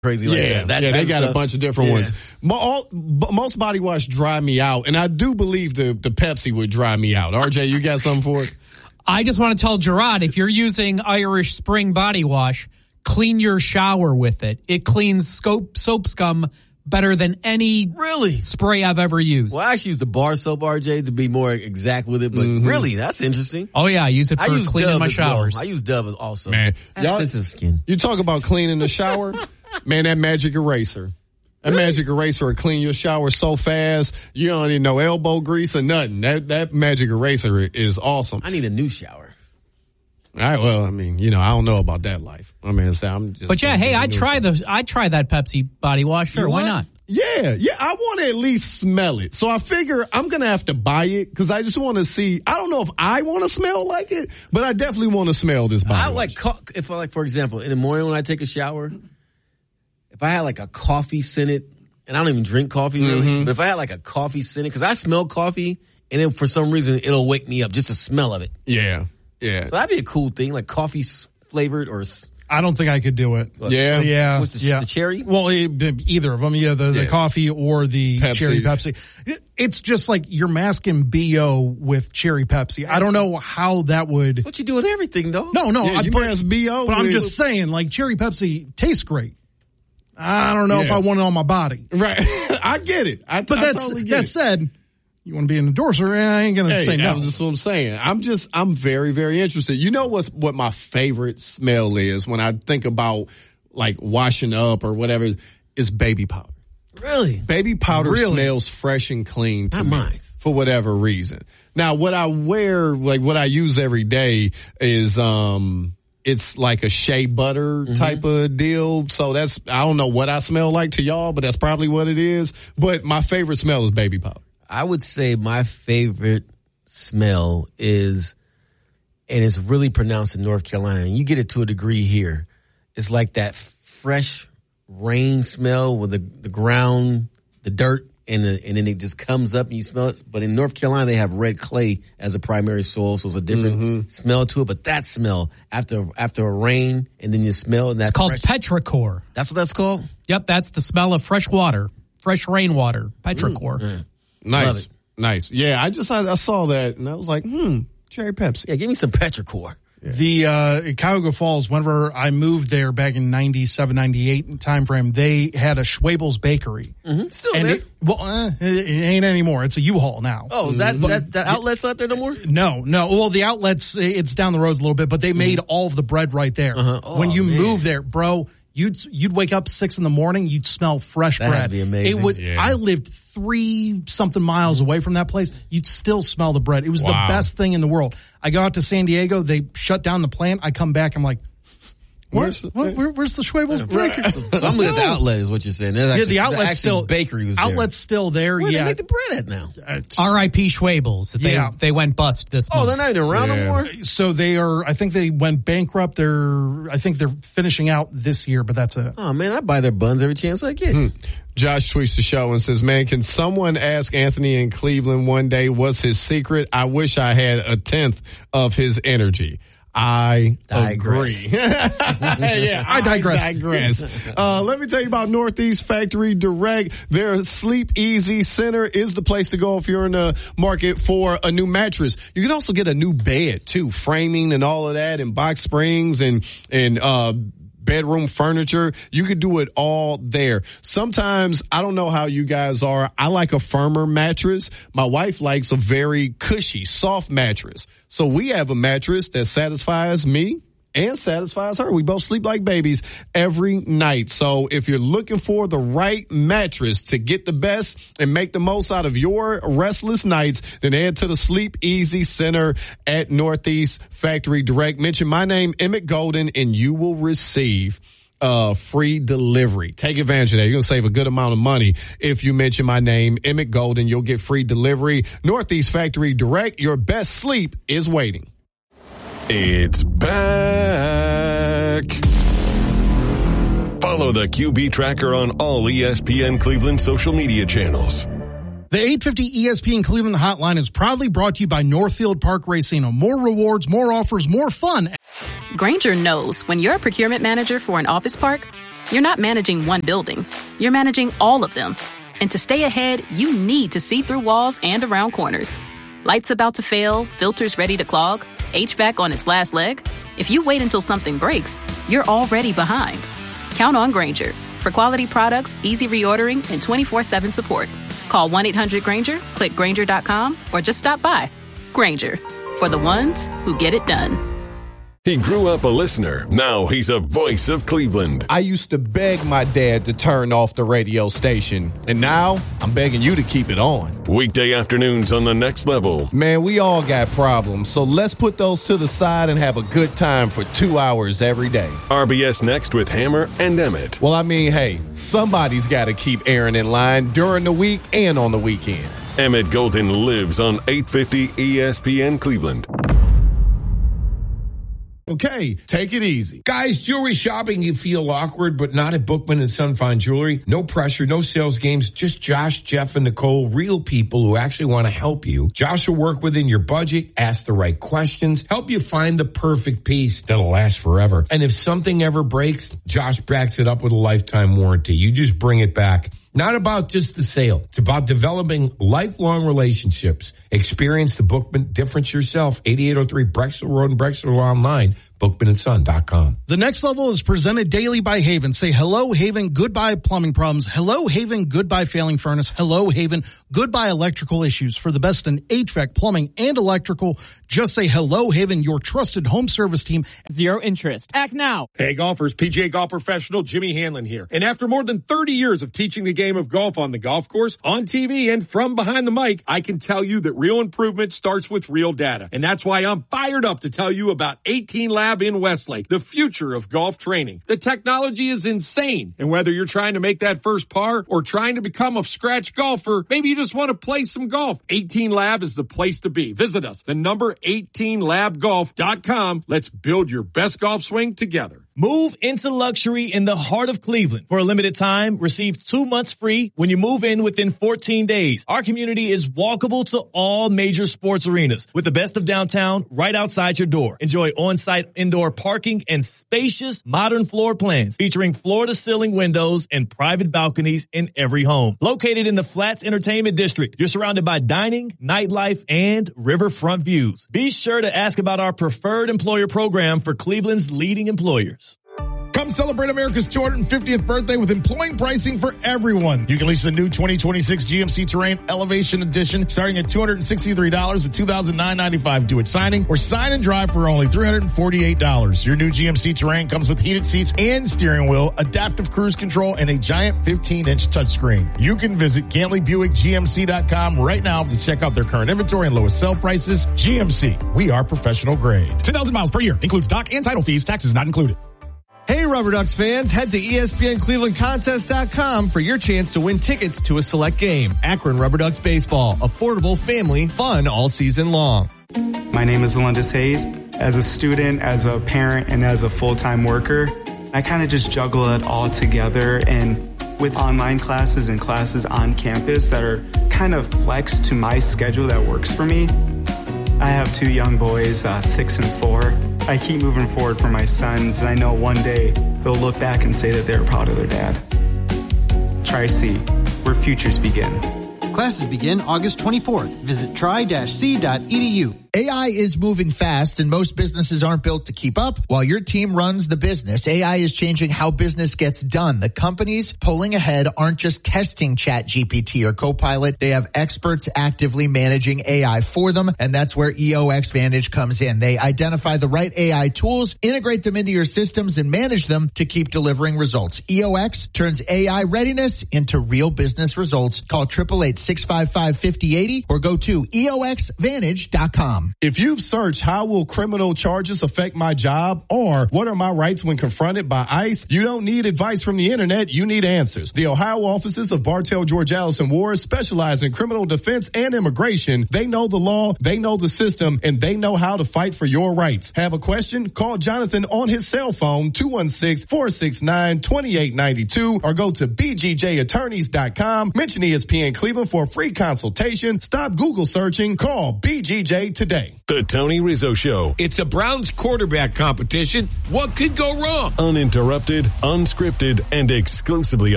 crazy like that. They got a bunch of different ones. Most body wash dry me out, and I do believe the Pepsi would dry me out. RJ, you got something for us? I just want to tell Gerard, if you're using Irish Spring body wash, clean your shower with it. It cleans soap scum better than any spray I've ever used. Well, I actually use the bar soap, RJ, to be more exact with it, but really, that's interesting. Oh, yeah, I use it for cleaning my showers. I use Dove also. Man, sensitive skin. You talk about cleaning the shower? Man, that magic eraser. That magic eraser will clean your shower so fast, you don't need no elbow grease or nothing. That magic eraser is awesome. I need a new shower. All right, well, I mean, I don't know about that life. I mean, I'm just. But yeah, hey, I'd try that Pepsi body wash. Sure, why not? Yeah, I want to at least smell it. So I figure I'm going to have to buy it because I just want to see. I don't know if I want to smell like it, but I definitely want to smell this body wash. For example, in the morning when I take a shower, if I had like a coffee scented, and I don't even drink coffee really, but if I had like a coffee scented, because I smell coffee, and then for some reason it'll wake me up, just the smell of it. Yeah. So that'd be a cool thing, like coffee flavored or. I don't think I could do it. Yeah. What's the cherry? Well, either of them. Yeah, the coffee or the cherry Pepsi. It's just like you're masking BO with cherry Pepsi. I don't know how that would. That's what you do with everything, though. No. You mask BO. But I'm just saying, like, cherry Pepsi tastes great. I don't know if I want it on my body. Right. I get it. I totally get it. That said, you want to be an endorser? I ain't going to say no. That's just what I'm saying. I'm very, very interested. You know what my favorite smell is when I think about like washing up or whatever is baby powder. Really? Baby powder smells fresh and clean to me for whatever reason. Now, what I wear, like what I use every day is, it's like a shea butter type of deal. So I don't know what I smell like to y'all, but that's probably what it is. But my favorite smell is baby powder. I would say my favorite smell is, and it's really pronounced in North Carolina, and you get it to a degree here. It's like that fresh rain smell with the ground, the dirt, and then it just comes up and you smell it. But in North Carolina, they have red clay as a primary soil, so it's a different smell to it. But that smell after a rain, and then you smell that. It's called petrichor. That's what that's called? Yep, that's the smell of fresh water, fresh rainwater, petrichor. Nice. Yeah, I saw that and I was like, cherry Pepsi. Yeah, give me some petrichor. Yeah. The Cuyahoga Falls, whenever I moved there back in 97, 98 time frame, they had a Schwabel's Bakery. Still there? It ain't anymore. It's a U-Haul now. Oh, that outlet's not there no more? No. Well, the outlet's, it's down the road a little bit, but they made all of the bread right there. When you move there, bro, you'd wake up 6 a.m, you'd smell fresh bread. That'd be amazing. I lived 3-something miles away from that place. You'd still smell the bread. It was the best thing in the world. I go out to San Diego. They shut down the plant. I come back. I'm like, where's the Schwabel's Bakery? So I'm looking at the outlet is what you're saying. The outlet's still bakery was there. Outlet's still there. Where they make the bread at now? R.I.P. Schwabel's. They went bust this month. Oh, they're not even around no more? So they are, I think they went bankrupt. I think they're finishing out this year, but that's it. Oh, man, I buy their buns every chance I get. Josh tweets the show and says, man, can someone ask Anthony in Cleveland one day what's his secret? I wish I had 1/10 of his energy. I digress. Agree. I digress. Let me tell you about Northeast Factory Direct. Their Sleep Easy Center is the place to go if you're in the market for a new mattress. You can also get a new bed too, framing and all of that, and box springs and bedroom furniture. You could do it all there. Sometimes, I don't know how you guys are. I like a firmer mattress. My wife likes a very cushy, soft mattress. So we have a mattress that satisfies me and satisfies her. We both sleep like babies every night. So if you're looking for the right mattress to get the best and make the most out of your restless nights, then head to the Sleep Easy Center at Northeast Factory Direct. Mention my name, Emmett Golden, and you will receive free delivery. Take advantage of that. You're going to save a good amount of money if you mention my name, Emmett Golden. You'll get free delivery. Northeast Factory Direct. Your best sleep is waiting. It's back. Follow the QB Tracker on all ESPN Cleveland social media channels. The 850 ESPN Cleveland hotline is proudly brought to you by Northfield Park Racing. More rewards, more offers, more fun. Grainger knows when you're a procurement manager for an office park, You're not managing one building. You're managing all of them. And to stay ahead, you need to see through walls and around corners. Lights about to fail, filters ready to clog, HVAC on its last leg. If you wait until something breaks, you're already behind. Count on Grainger. For quality products, easy reordering, and 24/7 support. Call 1-800-GRAINGER, click Grainger.com, or just stop by. Grainger, for the ones who get it done. He grew up a listener. Now he's a voice of Cleveland. I used to beg my dad to turn off the radio station, and now I'm begging you to keep it on. Weekday afternoons on The Next Level. Man, we all got problems, so let's put those to the side and have a good time for 2 hours every day. RBS Next with Hammer and Emmett. Well, I mean, hey, somebody's got to keep Aaron in line during the week and on the weekends. Emmett Golden lives on 850 ESPN Cleveland. Okay, take it easy. Guys, jewelry shopping, you feel awkward, but not at Bookman & Son Fine Jewelry. No pressure, no sales games, just Josh, Jeff, and Nicole, real people who actually want to help you. Josh will work within your budget, ask the right questions, help you find the perfect piece that'll last forever. And if something ever breaks, Josh backs it up with a lifetime warranty. You just bring it back. Not about just the sale. It's about developing lifelong relationships. Experience the Bookman difference yourself. 8803 Brexel Road in Brexel, online. BookmanandSon.com. The Next Level is presented daily by Haven. Say hello, Haven, goodbye plumbing problems. Hello, Haven, goodbye failing furnace. Hello, Haven, goodbye electrical issues. For the best in HVAC, plumbing, and electrical, just say hello, Haven, your trusted home service team. Zero interest. Act now. Hey, golfers, PGA Golf Professional Jimmy Hanlon here. And after more than 30 years of teaching the game of golf on the golf course, on TV, and from behind the mic, I can tell you that real improvement starts with real data. And that's why I'm fired up to tell you about 18 Lab in Westlake, the future of golf training. The technology is insane. And whether you're trying to make that first par or trying to become a scratch golfer, maybe you just want to play some golf, 18 Lab is the place to be. Visit us, the number 18labgolf.com. Let's build your best golf swing together. Move into luxury in the heart of Cleveland. For a limited time, receive 2 months free when you move in within 14 days. Our community is walkable to all major sports arenas with the best of downtown right outside your door. Enjoy on-site indoor parking and spacious modern floor plans featuring floor-to-ceiling windows and private balconies in every home. Located in the Flats Entertainment District, you're surrounded by dining, nightlife, and riverfront views. Be sure to ask about our preferred employer program for Cleveland's leading employers. Come celebrate America's 250th birthday with employing pricing for everyone. You can lease the new 2026 GMC Terrain Elevation Edition starting at $263 with $2,995 due at signing, or sign and drive for only $348. Your new GMC Terrain comes with heated seats and steering wheel, adaptive cruise control, and a giant 15-inch touchscreen. You can visit GantleyBuickGMC.com right now to check out their current inventory and lowest sale prices. GMC, we are professional grade. 10,000 miles per year. Includes dock and title fees. Taxes not included. Hey, Rubber Ducks fans, head to ESPNClevelandContest.com for your chance to win tickets to a select game. Akron Rubber Ducks baseball, affordable, family, fun all season long. My name is Alundis Hayes. As a student, as a parent, and as a full-time worker, I kind of just juggle it all together, and with online classes and classes on campus that are kind of flexed to my schedule that works for me. I have 2 young boys, 6 and 4. I keep moving forward for my sons, and I know one day they'll look back and say that they're proud of their dad. Tri-C, where futures begin. Classes begin August 24th. Visit tri-c.edu. AI is moving fast and most businesses aren't built to keep up. While your team runs the business, AI is changing how business gets done. The companies pulling ahead aren't just testing ChatGPT or Copilot. They have experts actively managing AI for them, and that's where EOX Vantage comes in. They identify the right AI tools, integrate them into your systems, and manage them to keep delivering results. EOX turns AI readiness into real business results. Call 888-655-5080 or go to EOXVantage.com. If you've searched how will criminal charges affect my job or what are my rights when confronted by ICE, you don't need advice from the internet, you need answers. The Ohio offices of Bartell, George Allison Ward specialize in criminal defense and immigration. They know the law, they know the system, and they know how to fight for your rights. Have a question? Call Jonathan on his cell phone, 216-469-2892, or go to bgjattorneys.com. Mention ESPN Cleveland for a free consultation. Stop Google searching. Call BGJ today. today. The Tony Rizzo Show. It's a Browns quarterback competition. What could go wrong? Uninterrupted, unscripted, and exclusively